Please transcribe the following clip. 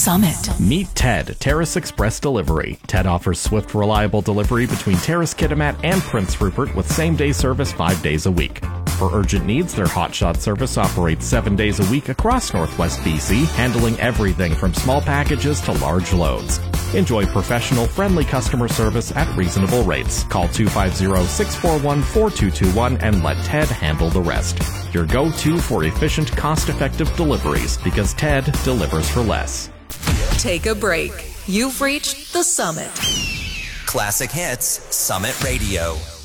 Summit. Meet Ted, Terrace Express Delivery. Ted offers swift, reliable delivery between Terrace, Kitimat, and Prince Rupert with same-day service 5 days a week. For urgent needs, their hotshot service operates 7 days a week across Northwest BC, handling everything from small packages to large loads. Enjoy professional, friendly customer service at reasonable rates. Call 250-641-4221 and let Ted handle the rest. Your go-to for efficient, cost-effective deliveries, because Ted delivers for less. Take a break. You've reached the Summit. Classic Hits Summit Radio.